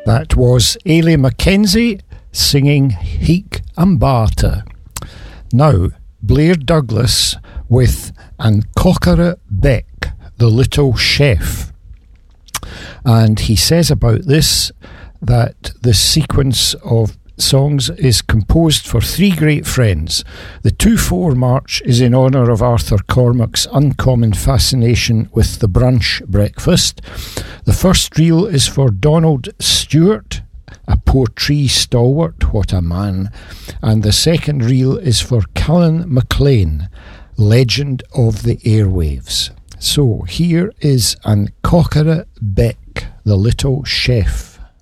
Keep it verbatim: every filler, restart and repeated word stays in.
That was Ailey Mackenzie singing Heek and Barta. Now, Blair Douglas with An Cockera Beck, the Little Chef. And he says about this that the sequence of songs is composed for three great friends. The two four March is in honour of Arthur Cormack's uncommon fascination with the brunch breakfast. The first reel is for Donald Stewart, a Portree stalwart, what a man. And the second reel is for Callan MacLean, legend of the airwaves. So here is An Cockera Beck, the Little Chef.